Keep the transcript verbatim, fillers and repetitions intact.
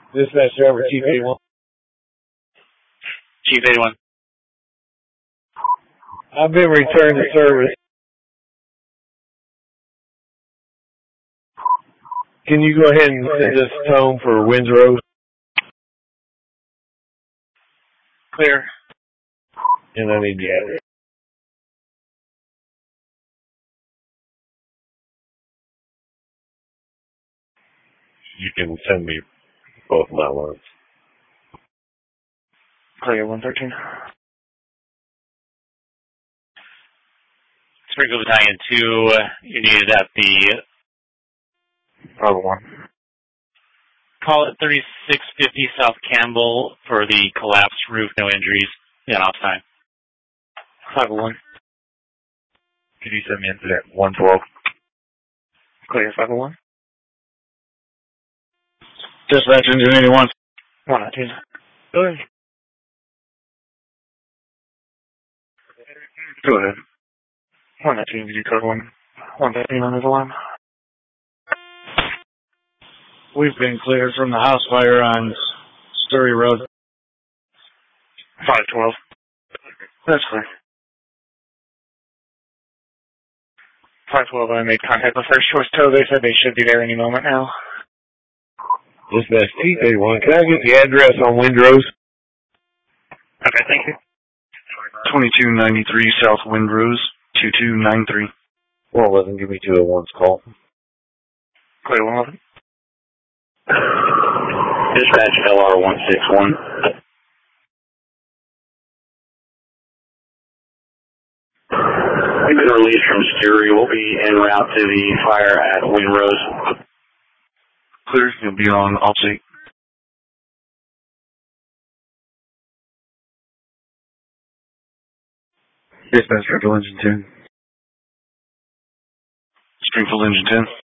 Dispatch driver, Chief eighty-one. Chief eighty-one. I've been returned to service. Can you go ahead and send us tone for Windrose? Clear. And I need the address. You can send me both my ones. Clear, one thirteen. Springfield Battalion two, uh, you needed at the Bravo one. Call it thirty-six fifty South Campbell for the collapsed roof, no injuries. Yeah, off time. five oh one. Could you send me incident one twelve? Clear, five oh one. Dispatch engine eighty-one. one nineteen. Go ahead. Go ahead. one nineteen, did you code one? one fifteen on his alarm. We've been cleared from the house fire on Sturry Road. five twelve. That's clear. five twelve, I made contact with First Choice Tow. They said they should be there any moment now. Dispatch Chief eighty-one. Can I get the address on Windrose? Okay, thank you. twenty-two ninety-three South Windrose, two two nine three. one eleven, give me two oh one's call. Clear, one eleven. Dispatch L R one six one. We've been released from Sturry. We'll be en route to the fire at Windrose. Clear, you'll be on Alt-eight. Dispatch Springfield Engine ten. Springfield Engine ten.